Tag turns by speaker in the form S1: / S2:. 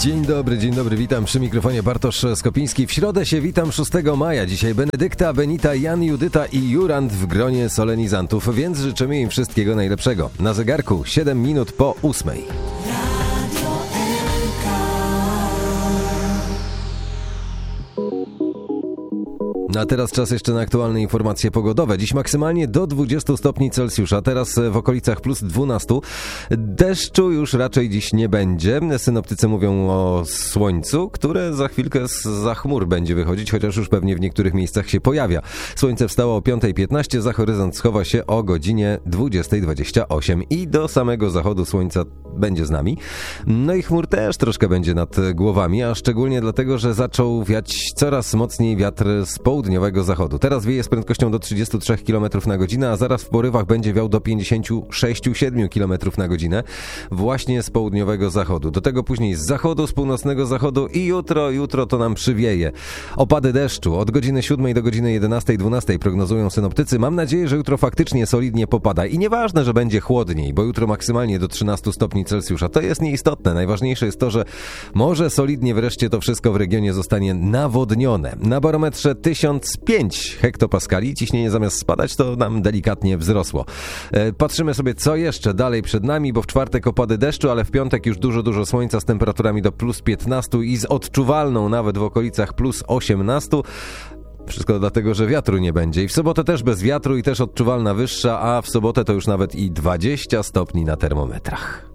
S1: Dzień dobry, witam przy mikrofonie Bartosz Skopiński. W środę się witam 6 maja. Dzisiaj Benedykta, Benita, Jan, Judyta i Jurand w gronie solenizantów, więc życzymy im wszystkiego najlepszego. Na zegarku 7 minut po 8. A teraz czas jeszcze na aktualne informacje pogodowe. Dziś maksymalnie do 20 stopni Celsjusza, teraz w okolicach plus 12. Deszczu już raczej dziś nie będzie. Synoptycy mówią o słońcu, które za chwilkę zza chmur będzie wychodzić, chociaż już pewnie w niektórych miejscach się pojawia. Słońce wstało o 5:15, za horyzont schowa się o godzinie 20:28 i do samego zachodu słońca będzie z nami. No i chmur też troszkę będzie nad głowami, a szczególnie dlatego, że zaczął wiać coraz mocniej wiatr z południowego zachodu. Teraz wieje z prędkością do 33 km na godzinę, a zaraz w porywach będzie wiał do 56-7 km na godzinę właśnie z południowego zachodu. Do tego później z zachodu, z północnego zachodu i jutro to nam przywieje. Opady deszczu od godziny 7 do godziny 11-12 prognozują synoptycy. Mam nadzieję, że jutro faktycznie solidnie popada i nieważne, że będzie chłodniej, bo jutro maksymalnie do 13 stopni Celsjusza. To jest nieistotne. Najważniejsze jest to, że może solidnie wreszcie to wszystko w regionie zostanie nawodnione. Na barometrze 1005 hektopaskali. Ciśnienie zamiast spadać, to nam delikatnie wzrosło. Patrzymy sobie, co jeszcze dalej przed nami, bo w czwartek opady deszczu, ale w piątek już dużo słońca z temperaturami do plus 15 i z odczuwalną nawet w okolicach plus 18. Wszystko dlatego, że wiatru nie będzie. I w sobotę też bez wiatru i też odczuwalna wyższa, a w sobotę to już nawet i 20 stopni na termometrach.